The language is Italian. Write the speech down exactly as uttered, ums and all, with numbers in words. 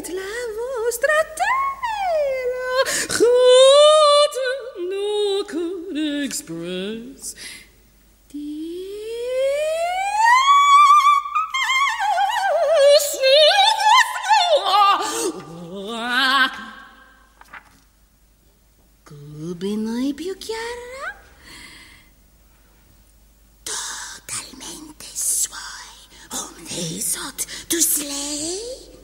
met la vostra tela, God no could express. Come mai più chiara? Totalmente suoi. Whom they sought to slay.